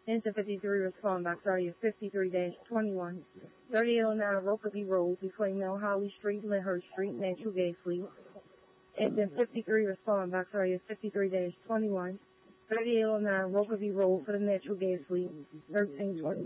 Into 53 respond back, sorry, 53-21. 3809 Rokeby Road between Mel Holly Street and Lyndhurst Street, Natural Gas Leak. Into 53 respond back, sorry, 53-21. 3809 Rokeby Road for the Natural Gas Leak, 1320.